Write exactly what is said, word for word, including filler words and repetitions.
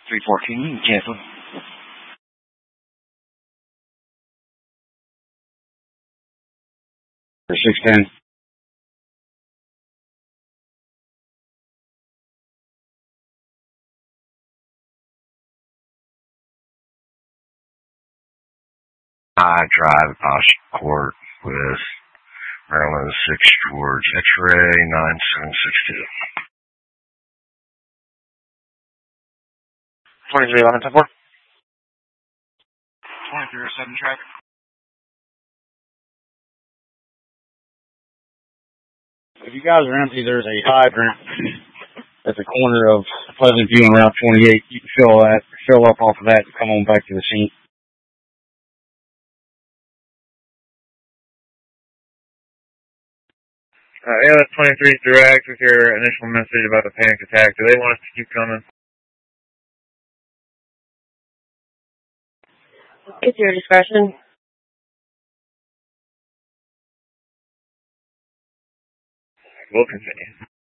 three fourteen, you can cancel. six ten. I drive Oscorp with Maryland six George X-ray nine seven six two. twenty-three eleven ten four. twenty-three oh seven traffic. If you guys are empty, there's a hydrant at the corner of Pleasant View and Route twenty-eight. You can fill that, fill up off of that and come on back to the scene. Uh, A L S twenty-three direct with your initial message about the panic attack. Do they want us to keep coming? It's your discretion. We'll continue.